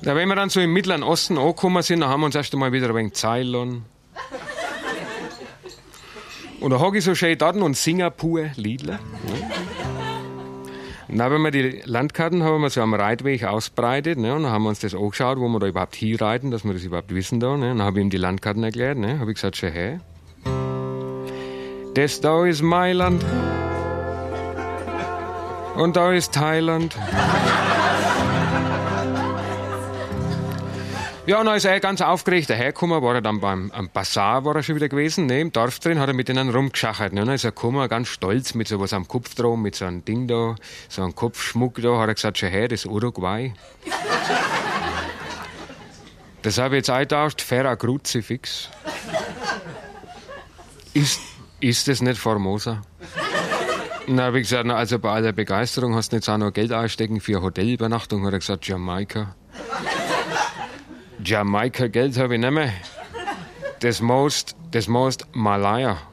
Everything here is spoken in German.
Da, wenn wir dann so im Mittleren Osten angekommen sind, dann haben wir uns erst einmal wieder ein wenig Ceylon. Und da hocke ich so schön dort und Singapur-Liedler. Ne? Und dann haben wir die Landkarten haben wir so am Reitweg ausbreitet. Ne? Und dann haben wir uns das angeschaut, wo wir da überhaupt hinreiten, dass wir das überhaupt wissen. Da, ne? Und dann habe ich ihm die Landkarten erklärt. Ne? Habe ich gesagt, schau her. Das da ist Mailand. Und da ist Thailand. Ja, und dann ist er ganz aufgeregt dahergekommen, war er dann am Bazar war er schon wieder gewesen, ne, im Dorf drin, hat er mit denen rumgeschachert. Ne, und dann ist er gekommen, ganz stolz, mit sowas am Kopf drum, mit so einem Ding da, so einem Kopfschmuck da, hat er gesagt, schau her, das ist Uruguay. Das habe ich jetzt eingetauscht, Ferra Kruzifix. Ist das nicht Formosa? Und dann habe ich gesagt, na, also bei aller Begeisterung hast du nicht auch noch Geld einstecken für eine Hotelübernachtung, hat er gesagt, Jamaika. Jamaika Geld habe ich nicht mehr. Das most Malaya.